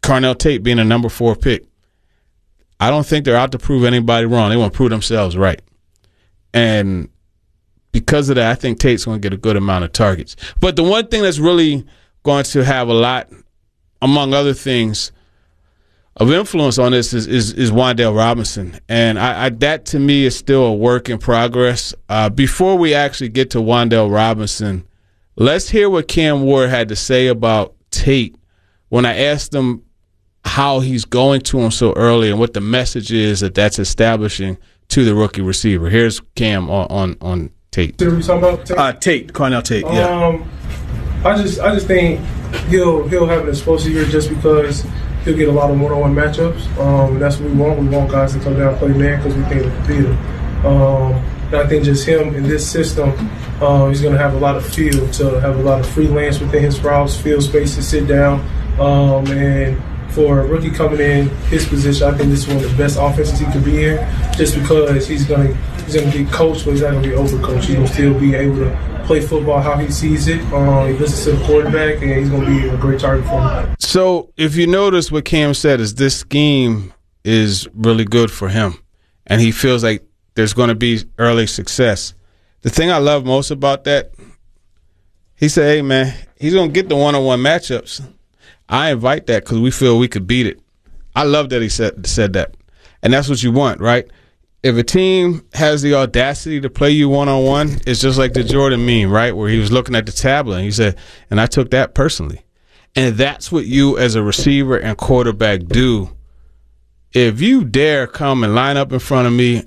Carnell Tate being a number 4 pick. I don't think they're out to prove anybody wrong. They want to prove themselves right. And because of that, I think Tate's going to get a good amount of targets. But the one thing that's really going to have a lot, among other things, of influence on this is Wan'Dale Robinson. And that, to me, is still a work in progress. Before we actually get to Wan'Dale Robinson, let's hear what Cam Ward had to say about Tate when I asked him how he's going to him so early and what the message is that's establishing to the rookie receiver. Here's Cam on Tate. What are we talking about? Tate, Carnell Tate, yeah. I just think he'll have an explosive year just because he'll get a lot of one-on-one matchups. That's what we want. We want guys to come down and play man because we think we can beat him. And I think just him in this system, he's going to have a lot of feel to have a lot of freelance within his routes, field space to sit down, and for a rookie coming in his position, I think this is one of the best offenses he could be in, just because he's gonna get coached, but he's not gonna be overcoached. He's gonna still be able to play football how he sees it. He listens to the quarterback, and he's gonna be a great target for him. So if you notice what Cam said is this scheme is really good for him, and he feels like there's going to be early success. The thing I love most about that, he said, hey, man, he's going to get the one-on-one matchups. I invite that because we feel we could beat it. I love that he said that. And that's what you want, right? If a team has the audacity to play you one-on-one, it's just like the Jordan meme, right, where he was looking at the tablet and he said, and I took that personally. And that's what you as a receiver and quarterback do. If you dare come and line up in front of me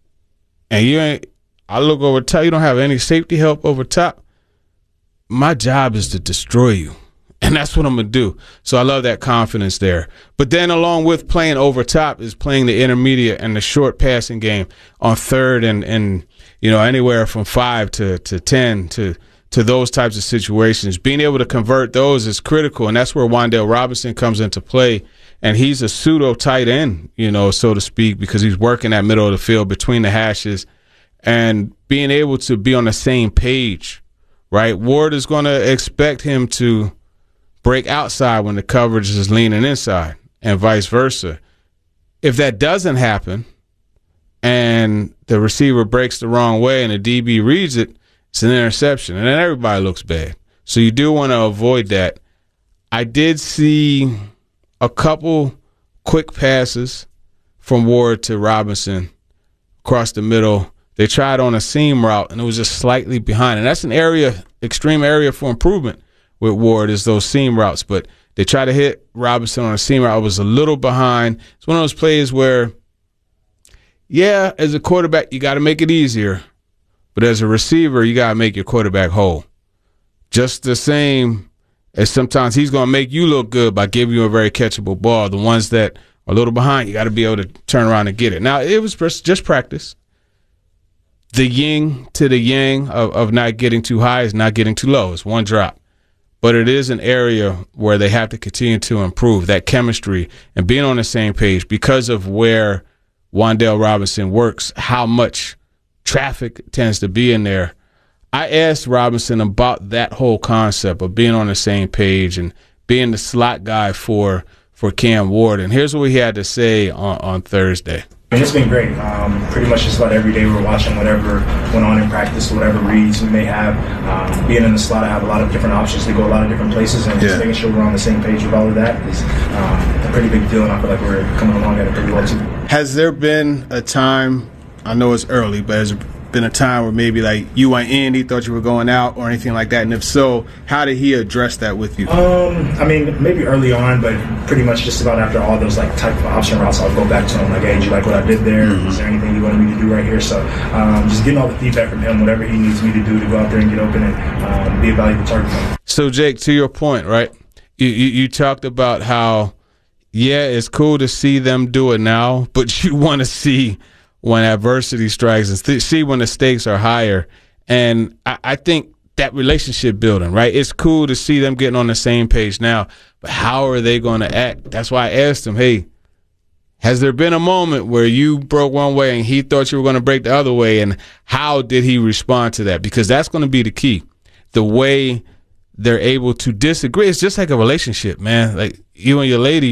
and I look over top, you don't have any safety help over top, my job is to destroy you. And that's what I'm going to do. So I love that confidence there. But then along with playing over top is playing the intermediate and the short passing game on third and anywhere from 5 to 10 to those types of situations. Being able to convert those is critical, and that's where Wan'Dale Robinson comes into play. And he's a pseudo tight end, so to speak, because he's working that middle of the field between the hashes and being able to be on the same page, right? Ward is going to expect him to break outside when the coverage is leaning inside and vice versa. If that doesn't happen and the receiver breaks the wrong way and the DB reads it, it's an interception, and then everybody looks bad. So you do want to avoid that. I did see a couple quick passes from Ward to Robinson across the middle. They tried on a seam route, and it was just slightly behind. And that's an extreme area for improvement with Ward is those seam routes. But they tried to hit Robinson on a seam route. I was a little behind. It's one of those plays where, yeah, as a quarterback, you got to make it easier. But as a receiver, you got to make your quarterback whole. Just the same as sometimes he's going to make you look good by giving you a very catchable ball. The ones that are a little behind, you got to be able to turn around and get it. Now, it was just practice. The yin to the yang of not getting too high is not getting too low. It's one drop. But it is an area where they have to continue to improve that chemistry and being on the same page because of where Wan'Dale Robinson works, how much traffic tends to be in there. I asked Robinson about that whole concept of being on the same page and being the slot guy for Cam Ward. And here's what he had to say on Thursday. It's been great. Pretty much just about every day we're watching whatever went on in practice, whatever reads we may have. Being in the slot, I have a lot of different options to go a lot of different places, and just making sure we're on the same page with all of that is a pretty big deal, and I feel like we're coming along at it pretty well too. Has there been a time, I know it's early, but has there been a time where maybe like you went in, he thought you were going out or anything like that? And if so, how did he address that with you? I mean, maybe early on, but pretty much just about after all those like type of option routes, I'll go back to him like, hey, did you like what I did there? Mm-hmm. Is there anything you wanted me to do right here? So just getting all the feedback from him, whatever he needs me to do to go out there and get open and be a valuable target for him. So Jake, to your point, right? You talked about how, yeah, it's cool to see them do it now, but you want to see when adversity strikes and see when the stakes are higher. And I think that relationship building, right? It's cool to see them getting on the same page now, but how are they going to act? That's why I asked him, hey, has there been a moment where you broke one way and he thought you were going to break the other way, and how did he respond to that? Because that's going to be the key. The way they're able to disagree. It's just like a relationship, man. Like you and your lady,